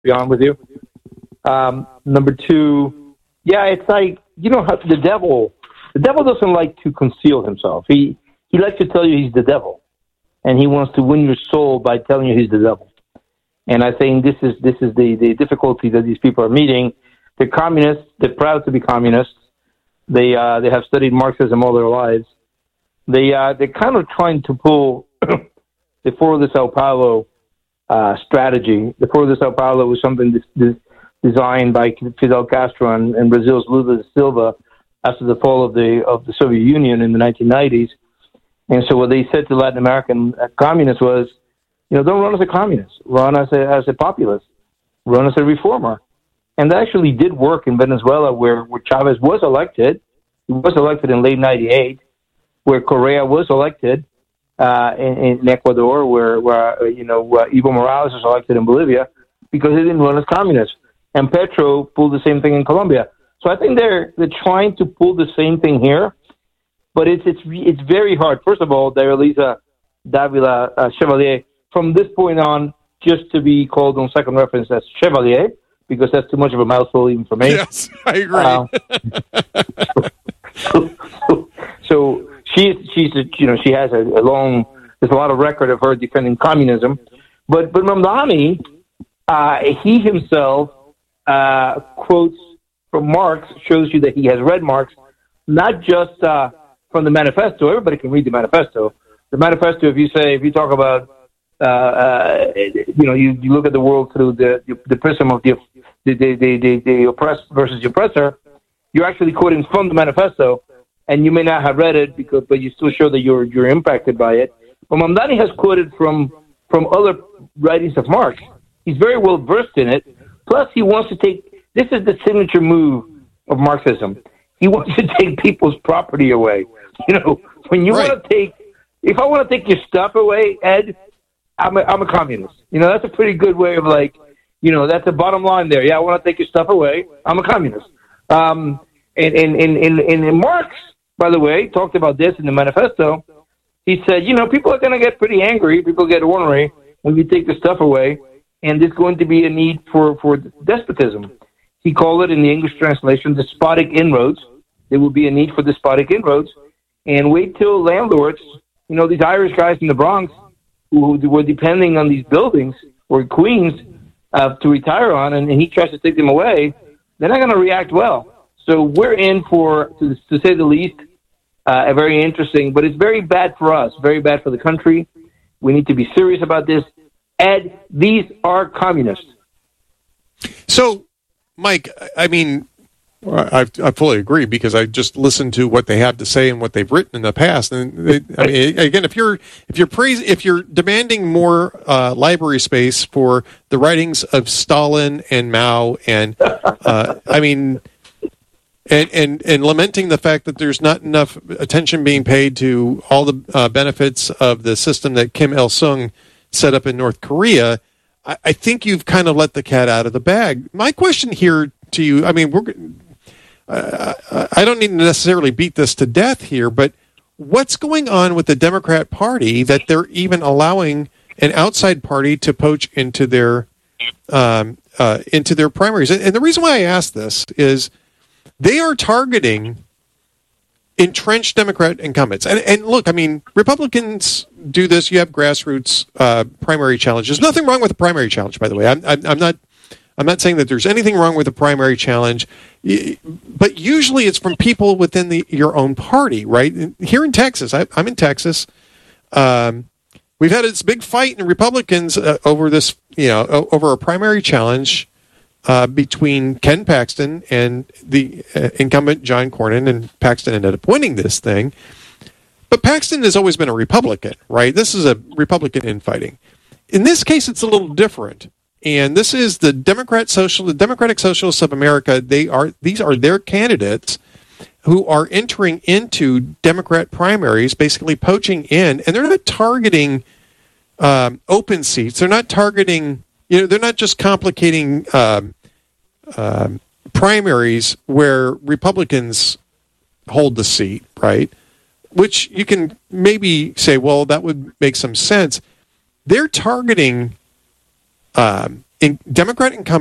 be honest with you. Number two, yeah, it's like, how the devil doesn't like to conceal himself. He likes to tell you he's the devil, and he wants to win your soul by telling you he's the devil. And I think this is the difficulty that these people are meeting. They're communists. They're proud to be communists. They have studied Marxism all their lives. They're kind of trying to pull the Foro de Sao Paulo strategy. The Foro de Sao Paulo was something designed by Fidel Castro and Brazil's Lula da Silva after the fall of the Soviet Union in the 1990s. And so what they said to Latin American communists was, don't run as a communist, run as a populist, run as a reformer. And that actually did work in Venezuela, where Chavez was elected. He was elected in late 98, where Correa was elected in Ecuador, where Evo Morales was elected in Bolivia, because they didn't run as communists. And Petro pulled the same thing in Colombia. So I think they're trying to pull the same thing here, but it's very hard. First of all, Elisa Davila Chevalier, from this point on, just to be called on second reference as Chevalier, because that's too much of a mouthful of information. Yes, I agree. So she has a long, there's a lot of record of her defending communism, but Mamdani, he himself quotes from Marx, shows you that he has read Marx, not just from the manifesto. Everybody can read the manifesto. The manifesto, if you talk about, you look at the world through the prism of the oppressed versus the oppressor, you're actually quoting from the manifesto, and you may not have read it but you still show that you're impacted by it. But Mamdani has quoted from other writings of Marx. He's very well versed in it. Plus, he wants to this is the signature move of Marxism. He wants to take people's property away. When you want to if I want to take your stuff away, Ed, I'm a communist. That's a pretty good way of that's the bottom line there. Yeah, I want to take your stuff away. I'm a communist. And Marx, by the way, talked about this in the manifesto. He said, people are going to get pretty angry. People get ornery when you take the stuff away. And there's going to be a need for despotism. He called it, in the English translation, despotic inroads. There will be a need for despotic inroads. And wait till landlords, these Irish guys in the Bronx who were depending on these buildings or Queens to retire on, and he tries to take them away, they're not going to react well. So we're in for, to say the least, a very interesting, but it's very bad for us, very bad for the country. We need to be serious about this. Ed, these are communists. So, Mike, I mean, I fully agree, because I just listened to what they have to say and what they've written in the past. And again, if you're demanding more library space for the writings of Stalin and Mao, and and lamenting the fact that there's not enough attention being paid to all the benefits of the system that Kim Il-sung set up in North Korea, I think you've kind of let the cat out of the bag. My question here to you, I mean, I don't need to necessarily beat this to death here, but what's going on with the Democrat Party that they're even allowing an outside party to poach into their primaries? And the reason why I ask this is they are targeting entrenched Democrat incumbents. And look, I mean, Republicans do this. You have grassroots primary challenges. Nothing wrong with a primary challenge, by the way. I'm not saying that there's anything wrong with a primary challenge, but usually it's from people within your own party, right? Here in Texas, I'm in Texas. We've had this big fight in Republicans over this, over a primary challenge between Ken Paxton and the incumbent John Cornyn, and Paxton ended up winning this thing. But Paxton has always been a Republican, right? This is a Republican infighting. In this case, it's a little different. And this is the Democratic Socialists of America. These are their candidates who are entering into Democrat primaries, basically poaching in, and they're not targeting open seats. They're not targeting, they're not just complicating primaries where Republicans hold the seat, right? Which you can maybe say, well, that would make some sense. They're targeting Democrat incumbents